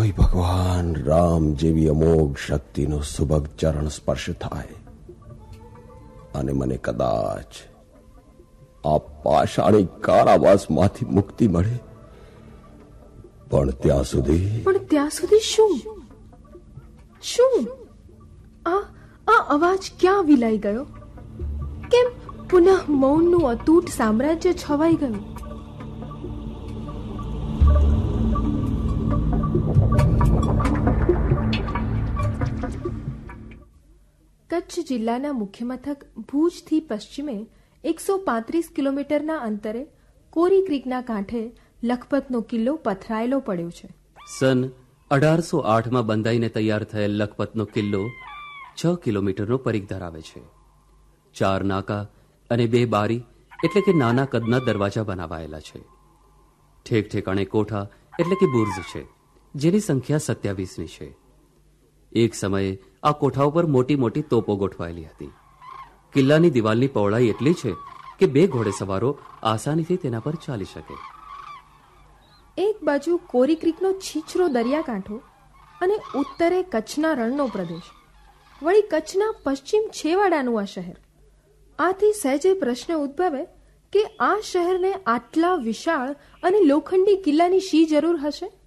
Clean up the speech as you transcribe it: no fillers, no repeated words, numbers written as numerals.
કોઈ ભગવાન રામ જેવી અમોઘ શક્તિનો સુભગ ચરણ સ્પર્શ થાય અને મને કદાચ આ પાષાણી કારાવાસમાંથી મુક્તિ મળે, પણ ત્યાં સુધી શું? આ અવાજ ક્યાં વિલાઈ ગયો? કેમ પુનઃ મૌનનું અતૂટ સામ્રાજ્ય છવાઈ ગયું? કચ્છ જિલ્લાના મુખ્ય મથક ભુજથી પશ્ચિમે 135 કિલોમીટરના અંતરે કોરી ક્રીકના કાંઠે લખપતનો કિલ્લો પથરાયેલો પડ્યો છે. સન 1808માં બંધાઈને તૈયાર થયેલ લખપતનો કિલ્લો 6 કિલોમીટરનો પરિઘ ધરાવે છે. 4 નાકા અને 2 બારી એટલે કે નાના કદના દરવાજા બનાવાયેલા છે. ઠેક ઠેકાણે કોઠા એટલે કે બુર્જ છે, જેની સંખ્યા 27ની છે. એક સમયે આ કોઠા ઉપર મોટી મોટી તોપો ગોઠવાયેલી હતી. કિલ્લાની દિવાલની પહોળાઈ એટલી છે કે 2 ઘોડેસવારો આસાનીથી તેના પર ચાલી શકે. એક બાજુ કોરી ક્રીકનો છીછરો દરિયાકાંઠો અને ઉત્તરે કચ્છના રણનો પ્રદેશ, વળી કચ્છના પશ્ચિમ છેવાડાનું આ શહેર. આથી સહેજે પ્રશ્ન ઉદ્ભવે કે આ શહેરને આટલા વિશાળ અને લોખંડી કિલ્લાની શી જરૂર હશે?